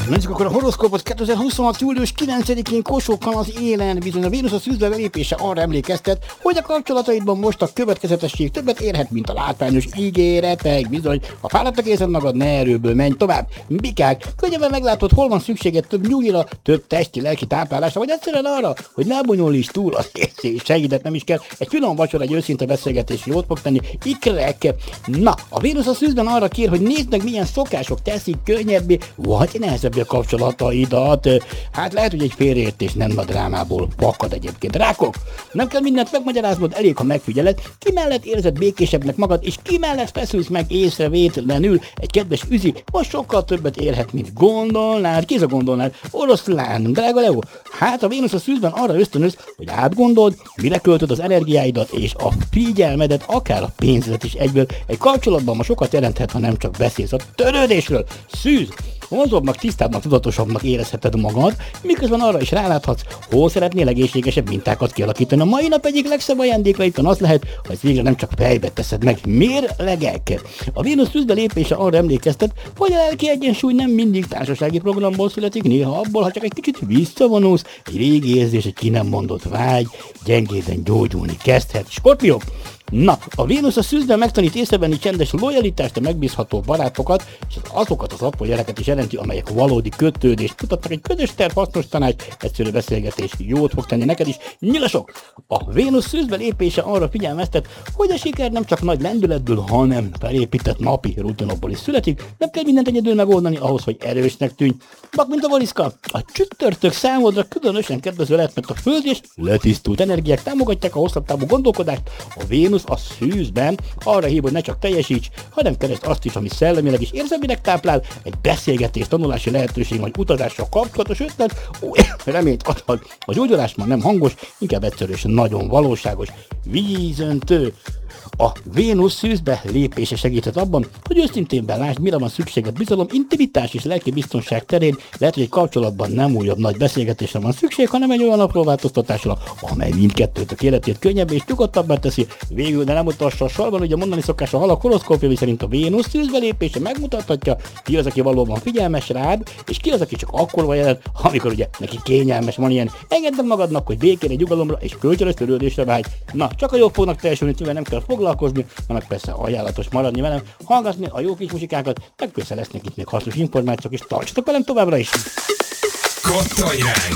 Nézzük akkor a horoszkópot. 2026. július 9-én Kossuthon az élen bizony a Vénusz a szűzbe belépése arra emlékeztet, hogy a kapcsolataidban most a következetesség többet érhet, mint a látványos ígéretek. Bizony, ha fáradtak érzed magad, ne erőből menj tovább. Bikák, könnyebben meglátod, hol van szükséged több nyugira, több testi-lelki táplálásra, vagy egyszerűen arra, hogy ne bonyolíts túl az érzés. Segített nem is kell. Egy finom vacsora, egy őszinte beszélgetés jót fog tenni. Ikrek. Na, a Vénusz a szűzben arra kér, hogy nézd meg, milyen szokások teszik könnyebbé, vagy nehezebbé a kapcsolataidat. Hát lehet, hogy egy félreértés nem nagy drámából fakad egyébként. Rákok, nem kell mindent megmagyaráznod, elég, ha megfigyeled, ki mellett érzed békésebbnek magad, és ki mellett feszülsz meg észrevétlenül. Egy kedves üzi most sokkal többet érhet, mint gondolnád. Ki gondolnád? Oroszlán, drága Leo. Hát a Vénusz a szűzben arra ösztönöz, hogy átgondold, mire költöd az energiáidat és a figyelmedet, akár a pénzedet is egyből. Egy kapcsolatban ma sokat jelenthet, ha nem csak beszélsz a törődésről. Szűz! Vonzóbbnak, tisztábbnak, tudatosabbnak érezheted magad, miközben arra is ráláthatsz, hol szeretnél egészségesebb mintákat kialakítani. A mai nap egyik legszebb ajándéka itt az lehet, ha ezt végre nem csak fejbe teszed meg. Mérlegek! A Vénusz szűzbe lépése arra emlékeztet, hogy a lelki egyensúly nem mindig társasági programból születik, néha abból, ha csak egy kicsit visszavonulsz, egy régi érzés, egy ki nem mondott vágy, gyengéden gyógyulni kezdhet. Skorpiók! Na, a Vénusz a szűzben megtanít észrevenni csendes lojalitást, a megbízható barátokat, és azokat az apró jeleket is jelenti, amelyek valódi kötődést mutatnak. Egy közös terv, hasznos tanács, egyszerű beszélgetés jót fog tenni neked is. Nyilasok! A Vénusz szűzbe lépése arra figyelmeztet, hogy a siker nem csak nagy lendületből, hanem felépített napi rutinokból is születik. Nem kell mindent egyedül megoldani ahhoz, hogy erősnek tűnj. Bak, mint a valiszka, a csütörtök számodra különösen kedvező lehet, mert a föld és letisztult energiák támogatják a hosszabb távú gondolkodást. A Vénusz a szűzben arra hív, hogy ne csak teljesíts, hanem keresd azt is, ami szellemileg és érzelmileg táplál, egy beszélgetés, tanulási lehetőség, vagy utazással kapcsolatos ötlet, reményt adhat. A gyógyulás már nem hangos, inkább egyszerű és nagyon valóságos. Vízöntő. A Vénusz szűzbe lépése segíthet abban, hogy őszintén lásd, mire van szükséged. Bizalom, intimitás és lelki biztonság terén lehet, hogy egy kapcsolatban nem újabb nagy beszélgetésre van szükség, hanem egy olyan apró változtatásra, amely mindkettőtök életét könnyebb és nyugodtabbá teszi. Végül, de nem utassa a sorban, ugye mondani szokás a halak horoszkópjai szerint a Vénusz szűzbe lépése megmutathatja, ki az, aki valóban figyelmes rád, és ki az, aki csak akkor van jelen, amikor ugye neki kényelmes, van ilyen. Engedd meg magadnak, hogy békére, nyugalomra és kölcsönös törődésre vágy. Na, csak a jobb fognak teljesülni, mivel nem kell foglalkozni, annak persze ajánlatos maradni velem, hallgatni a jó kis muzsikákat, meg persze lesznek itt még hasznos információk, és tartsatok velem továbbra is! Kattanj ránk!